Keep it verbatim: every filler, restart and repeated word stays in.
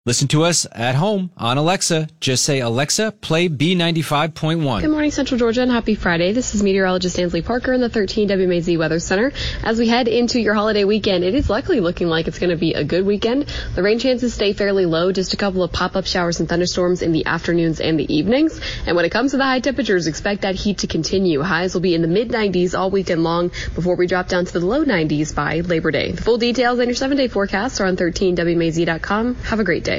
Listen to us at home on Alexa. Just say, Alexa, play B ninety-five point one. Good morning, Central Georgia, and happy Friday. This is meteorologist Ansley Parker in the thirteen W M A Z Weather Center. As we head into your holiday weekend, it is likely looking like it's going to be a good weekend. The rain chances stay fairly low, just a couple of pop-up showers and thunderstorms in the afternoons and the evenings. And when it comes to the high temperatures, expect that heat to continue. Highs will be in the mid nineties all weekend long before we drop down to the low nineties by Labor Day. The full details and your seven-day forecasts are on thirteen W M A Z dot com. Have a great day.